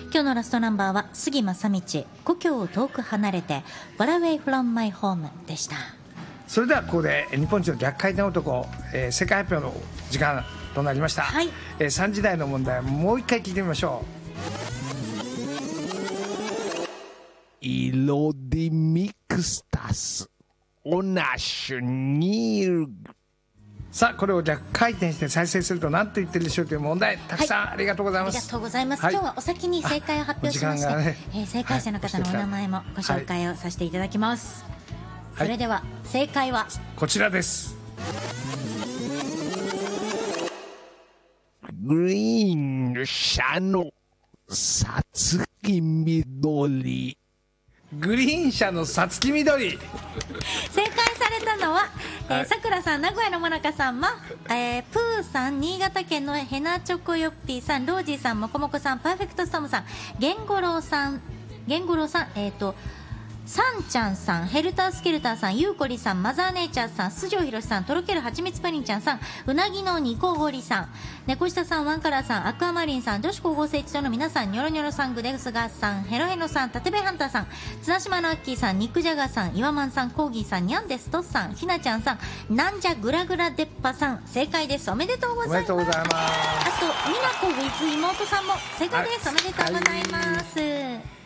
今日のラストナンバーは杉正道、故郷を遠く離れて Far Away from My Home でした。 それではここで日本一の逆回転男、世界発表の時間となりました、 はい。 3時台の問題もう一回聞いてみましょう。 色でミクスタスオナシュニール。 さあこれを逆回転して再生すると何と言ってるでしょうという問題、たくさんありがとうございます、 ありがとうございます、 はい、 今日はお先に正解を発表しまして、 時間がね正解者の方のお名前もご紹介をさせていただきます、 はい、 それでは正解はこちらです。 グリーン車のさつき緑。 グリーン車のさつき緑。 正解されたのはさくらさん、名古屋のもなかさん、プーさん、新潟県のヘナチョコヨッピーさん、ロージーさん、もこもこさん、パーフェクトストームさん、ゲンゴロウさん、サンちゃんさん、ヘルタースケルターさん、ゆうこりさん、マザーネイチャーさん、スジョウヒロシさん、とろけるはちみつプリンちゃんさん、うなぎのニコゴリさん、猫下さん、ワンカラーさん、アクアマリンさん、女子高校生一同の皆さん、ニョロニョロさん、グデスガーさん、ヘロヘロさん、タテベハンターさん、綱島のアッキーさん、ニックジャガーさん、イワマンさん、コーギーさん、ニャンデストスさん、ひなちゃんさん、なんじゃグラグラデッパさん、正解です。おめでとうございます。 おめでとうございます。 あと、みなこウィズ妹さんも正解です。おめでとうございます。